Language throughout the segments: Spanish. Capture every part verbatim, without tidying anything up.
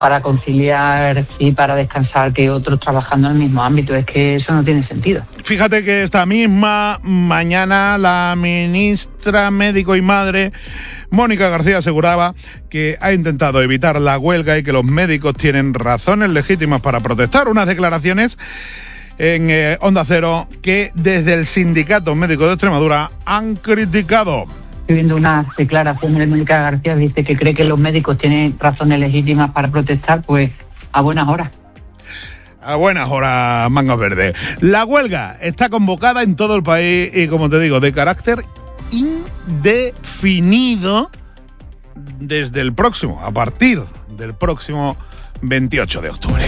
para conciliar y para descansar que otros trabajando en el mismo ámbito. Es que eso no tiene sentido. Fíjate que esta misma mañana la ministra médico y madre, Mónica García, aseguraba que ha intentado evitar la huelga y que los médicos tienen razones legítimas para protestar. Unas declaraciones en eh, Onda Cero que desde el Sindicato Médico de Extremadura han criticado. Estoy viendo una declaración de Mónica García, dice que cree que los médicos tienen razones legítimas para protestar, pues a buenas horas. A buenas horas, mangas verdes. La huelga está convocada en todo el país y, como te digo, de carácter indefinido desde el próximo, a partir del próximo veintiocho de octubre.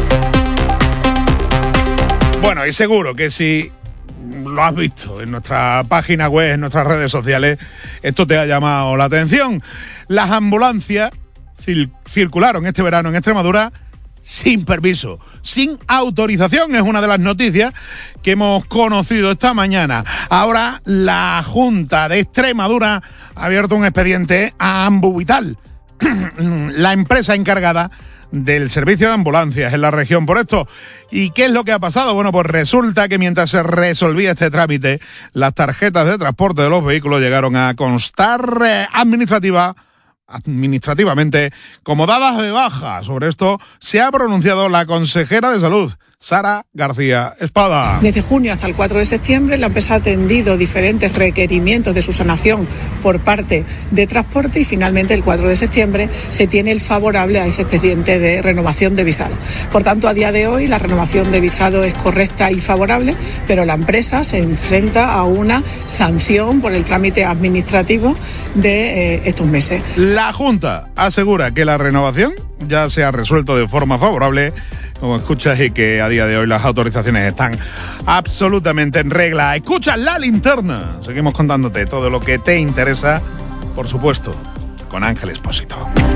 Bueno, y seguro que si lo has visto en nuestra página web, en nuestras redes sociales, esto te ha llamado la atención. Las ambulancias cir- circularon este verano en Extremadura sin permiso, sin autorización. Es una de las noticias que hemos conocido esta mañana. Ahora la Junta de Extremadura ha abierto un expediente a Ambuvital, la empresa encargada del servicio de ambulancias en la región, por esto. ¿Y qué es lo que ha pasado? Bueno, pues resulta que mientras se resolvía este trámite, las tarjetas de transporte de los vehículos llegaron a constar eh, administrativa, administrativamente como dadas de baja. Sobre esto se ha pronunciado la consejera de Salud, Sara García Espada. Desde junio hasta el cuatro de septiembre, la empresa ha atendido diferentes requerimientos de subsanación por parte de transporte y finalmente el cuatro de septiembre se tiene el favorable a ese expediente de renovación de visado. Por tanto, a día de hoy la renovación de visado es correcta y favorable, pero la empresa se enfrenta a una sanción por el trámite administrativo de eh, estos meses. La Junta asegura que la renovación ya se ha resuelto de forma favorable, como escuchas, y que a día de hoy las autorizaciones están absolutamente en regla. Escucha La Linterna. Seguimos contándote todo lo que te interesa, por supuesto, con Ángel Expósito.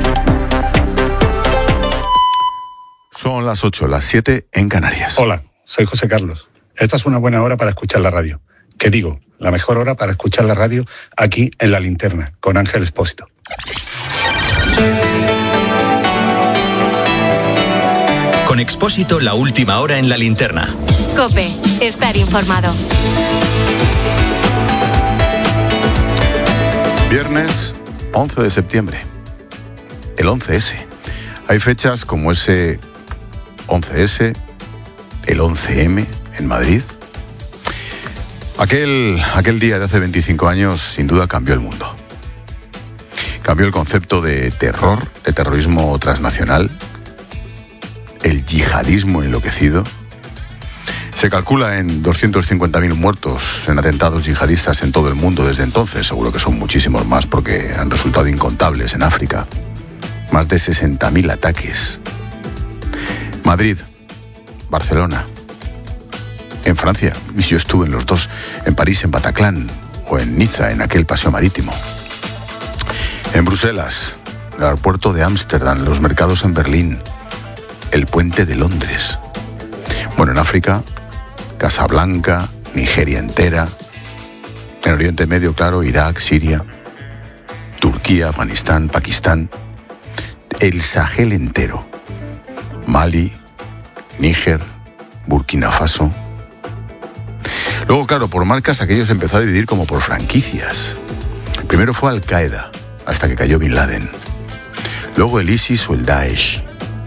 Son las ocho, las siete en Canarias. Hola, soy José Carlos. Esta es una buena hora para escuchar la radio. ¿Qué digo? La mejor hora para escuchar la radio aquí en La Linterna, con Ángel Expósito. Con Expósito, la última hora en La Linterna. COPE, estar informado. Viernes once de septiembre. El once ese. Hay fechas como ese once ese, el once eme en Madrid. Aquel, aquel día de hace veinticinco años sin duda cambió el mundo. Cambió el concepto de terror, de terrorismo transnacional, el yihadismo enloquecido. Se calcula en doscientos cincuenta mil muertos en atentados yihadistas en todo el mundo desde entonces. Seguro que son muchísimos más porque han resultado incontables en África. Más de sesenta mil ataques. Madrid, Barcelona, en Francia, yo estuve en los dos, en París, en Bataclan, o en Niza, en aquel paseo marítimo. En Bruselas, el aeropuerto de Ámsterdam, los mercados en Berlín, el puente de Londres. Bueno, en África, Casablanca, Nigeria entera, en Oriente Medio, claro, Irak, Siria, Turquía, Afganistán, Pakistán, el Sahel entero, Mali, Níger, Burkina Faso. Luego, claro, por marcas aquello se empezó a dividir como por franquicias. Primero fue Al-Qaeda, hasta que cayó Bin Laden. Luego el ISIS o el Daesh.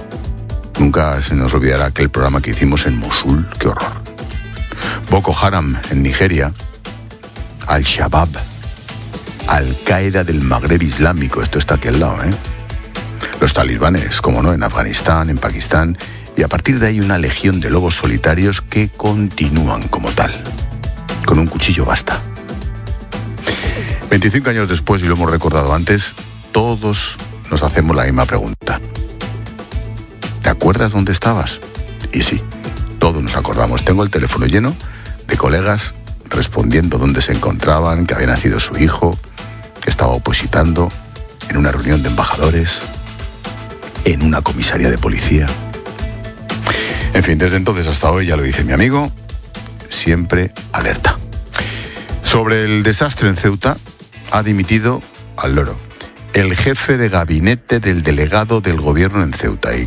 Nunca se nos olvidará aquel programa que hicimos en Mosul, qué horror. Boko Haram en Nigeria, Al-Shabaab, Al-Qaeda del Magreb Islámico, esto está aquí al lado, ¿eh? Los talibanes, como no, en Afganistán, en Pakistán, y a partir de ahí una legión de lobos solitarios que continúan como tal. Con un cuchillo basta. veinticinco años después, y lo hemos recordado antes, todos nos hacemos la misma pregunta. ¿Te acuerdas dónde estabas? Y sí, todos nos acordamos. Tengo el teléfono lleno de colegas respondiendo dónde se encontraban, que había nacido su hijo, que estaba opositando en una reunión de embajadores, en una comisaría de policía. En fin, desde entonces hasta hoy, ya lo dice mi amigo, siempre alerta. Sobre el desastre en Ceuta, ha dimitido al loro el jefe de gabinete del delegado del gobierno en Ceuta. ¿Y